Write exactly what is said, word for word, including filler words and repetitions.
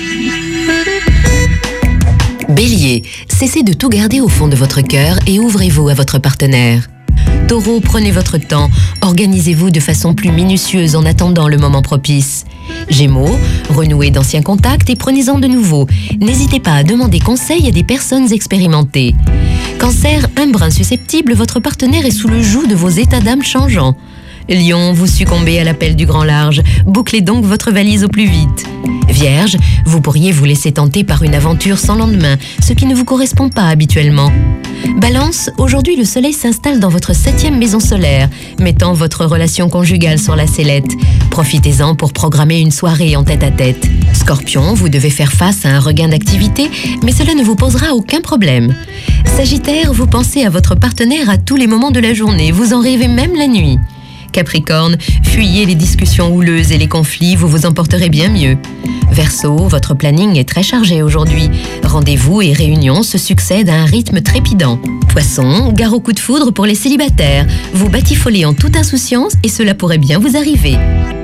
Bélier, cessez de tout garder au fond de votre cœur et ouvrez-vous à votre partenaire. Taureau, prenez votre temps, organisez-vous de façon plus minutieuse en attendant le moment propice. Gémeaux, renouez d'anciens contacts et prenez-en de nouveaux. N'hésitez pas à demander conseil à des personnes expérimentées. Cancer, un brin susceptible, votre partenaire est sous le joug de vos états d'âme changeants. Lion, vous succombez à l'appel du grand large, bouclez donc votre valise au plus vite. Vierge, vous pourriez vous laisser tenter par une aventure sans lendemain, ce qui ne vous correspond pas habituellement. Balance, aujourd'hui le soleil s'installe dans votre septième maison solaire, mettant votre relation conjugale sur la sellette. Profitez-en pour programmer une soirée en tête-à-tête. Scorpion, vous devez faire face à un regain d'activité, mais cela ne vous posera aucun problème. Sagittaire, vous pensez à votre partenaire à tous les moments de la journée, vous en rêvez même la nuit. Capricorne, fuyez les discussions houleuses et les conflits, vous vous en porterez bien mieux. Verseau, votre planning est très chargé aujourd'hui. Rendez-vous et réunions se succèdent à un rythme trépidant. Poisson, gare au coup de foudre pour les célibataires. Vous batifolez en toute insouciance et cela pourrait bien vous arriver.